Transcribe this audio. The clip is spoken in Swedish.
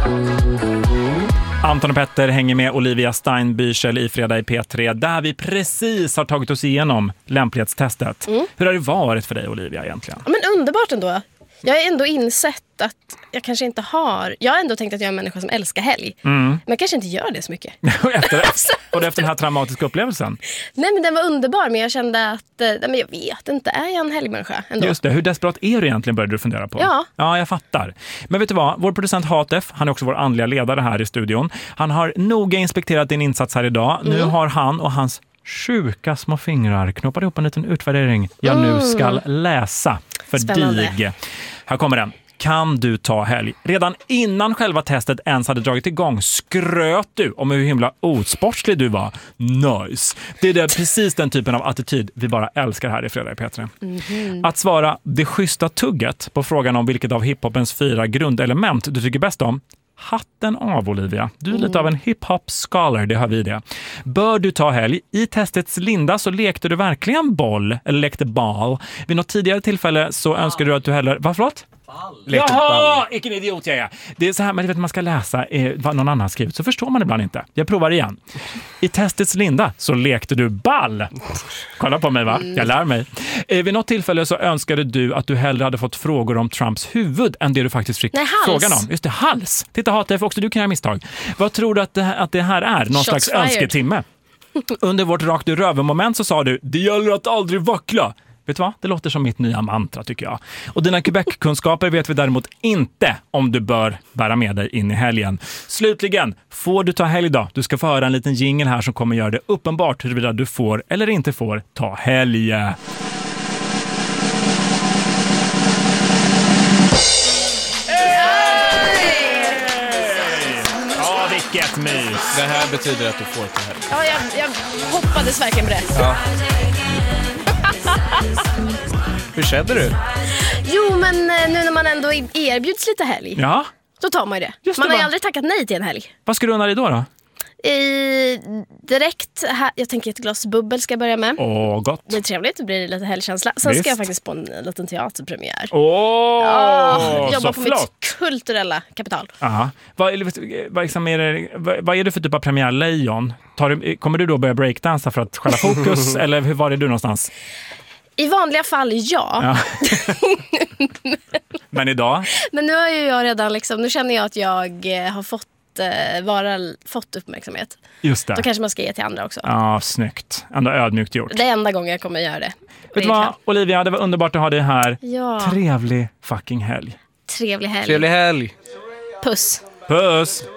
Anton och Petter hänger med Olivia Steinbüchel i Fredag i P3 där vi precis har tagit oss igenom lämplighetstestet. Hur har det varit för dig, Olivia, egentligen? Men underbart ändå. Jag har ändå insett att jag kanske inte har... Jag har ändå tänkt att jag är en människa som älskar helg. Men jag kanske inte gör det så mycket. Och efter den här traumatiska upplevelsen? Nej, men den var underbar. Men jag kände att... men jag vet inte, är jag en helgmänniska ändå? Just det, hur desperat är du egentligen, började du fundera på? Ja, jag fattar. Men vet du vad? Vår producent Hatef, han är också vår andliga ledare här i studion. Han har noga inspekterat din insats här idag. Nu har han och hans sjuka små fingrar knoppat ihop en liten utvärdering jag nu ska läsa för dig. Här kommer den. Kan du ta helg? Redan innan själva testet ens hade dragit igång skröt du om hur himla osportslig du var. Nice. Det är precis den typen av attityd vi bara älskar här i Fredag i P3. Att svara det schyssta tugget på frågan om vilket av hiphopens 4 grundelement du tycker bäst om. Hatten av, Olivia. Du är lite av en hip-hop-scholar, det har vi det. Bör du ta helg? I testets linda så lekte du verkligen boll, eller lekte ball. Vid något tidigare tillfälle så önskade du att du hellre... Vad, förlåt? Jaha, vilken idiot jag är. Det är så här, men vet man ska läsa vad någon annan skrivit så förstår man ibland inte. Jag provar igen. I testets linda så lekte du ball. Kolla på mig, va? Jag lär mig. Vid något tillfälle så önskade du att du hellre hade fått frågor om Trumps huvud än det du faktiskt fick frågan om. Just det, hals. Titta, Hatef, också du kan göra misstag. Vad tror du att det här är? Någon slags önsketimme? Under vårt rakt ur röven-moment så sa du, det gäller att aldrig vackla. Vet du vad? Det låter som mitt nya mantra, tycker jag. Och dina Quebec-kunskaper vet vi däremot inte om du bör bära med dig in i helgen. Slutligen, får du ta helg då? Du ska få höra en liten jingle här som kommer göra det uppenbart huruvida du får eller inte får ta helg. Ja, vilket mys. Det här betyder att du får ta helg. Ja, jag hoppades verkligen på det. Ja. Hur känner du? Jo, men nu när man ändå erbjuds lite helg, då tar man ju det. Man har ju aldrig tackat nej till en helg. Vad ska du unna dig då? Direkt här, jag tänker ett glas bubbel ska jag börja med. Gott. Det är trevligt, det blir lite helgkänsla. Sen ska jag faktiskt på en liten teaterpremiär. Jobba på mitt kulturella kapital. Vad är det för typ av premiärlejon? Kommer du då börja breakdansa för att skälla fokus? Eller hur var det du någonstans? I vanliga fall, ja. Men idag? Men nu har ju jag redan nu känner jag att jag har fått uppmärksamhet. Just det. Då kanske man ska ge till andra också. Ja, snyggt. Ändå ödmjukt gjort. Det är enda gången jag kommer göra det. Vet du vad, Olivia, det var underbart att ha dig här. Ja. Trevlig fucking helg. Trevlig helg. Trevlig helg. Puss. Puss.